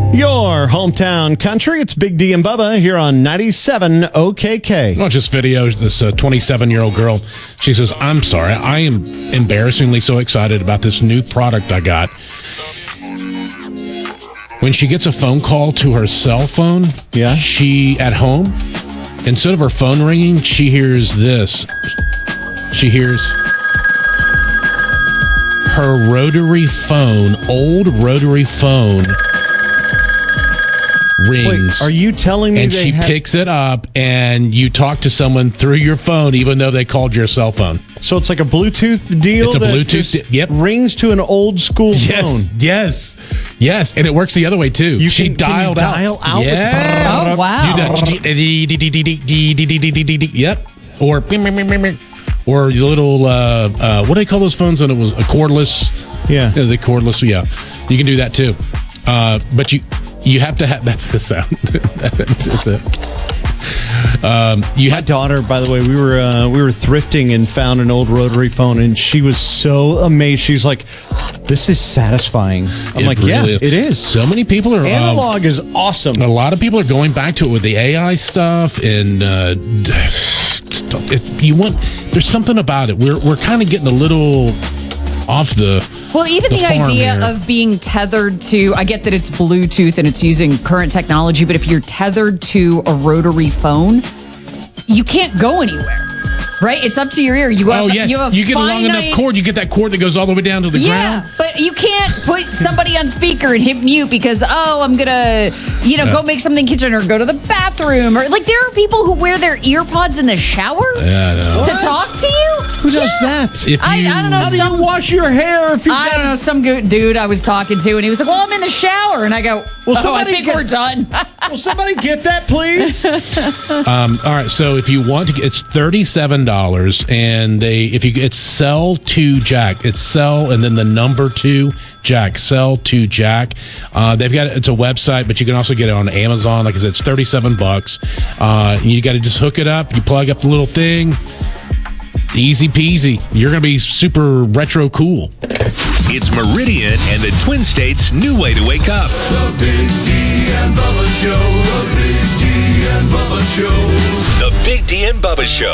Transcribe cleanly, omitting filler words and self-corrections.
Your hometown country. It's Big D and Bubba here on 97 OKK. Well, just video this 27-year-old girl. She says, I'm sorry. I am embarrassingly so excited about this new product I got. When she gets a phone call to her cell phone, she, at home, instead of her phone ringing, she hears this. She hears her rotary phone, old rotary phone, rings. Wait, are you telling me and she picks it up and you talk to someone through your phone even though they called your cell phone? So it's like a Bluetooth deal? It's a Bluetooth, rings to an old school phone. Yes. And it works the other way too. She dialed out. Dial out? Oh, wow. Do that. Yep. Or the little, what do they call those phones? And it was a cordless. Yeah. The cordless. Yeah. You can do that too. But you have to have, that's the sound. That's it. My daughter, by the way, we were thrifting and found an old rotary phone, and she was so amazed. She's like, "This is satisfying." I'm like, "Yeah, it is." So many people are analog is awesome. A lot of people are going back to it with the AI stuff, and there's something about it. We're kind of getting a little off the. Well, even the idea of being tethered to, I get that it's Bluetooth and it's using current technology, but if you're tethered to a rotary phone, you can't go anywhere, right? It's up to your ear. You have you get a long enough cord, you get that cord that goes all the way down to the ground. Yeah, but you can't put somebody on speaker and hit mute because, I'm going to, go make something in the kitchen or go to the bathroom. Or like there are people who wear their ear pods in the shower to talk to you. Who does that? I don't know. How do you wash your hair? I don't know. Some dude I was talking to, and he was like, "Well, I'm in the shower," and I go, I think we're done." Will somebody get that, please? All right. So if you want to, it's $37, and it's sell to Jack. It's sell and then the number 2 Jack. Sell to Jack. They've got it's a website, but you can also get it on Amazon. Like I said, it's $37. You got to just hook it up. You plug up the little thing. Easy peasy. You're going to be super retro cool. It's Meridian and the Twin States' new way to wake up. The Big D and Bubba Show. The Big D and Bubba Show. The Big D and Bubba Show.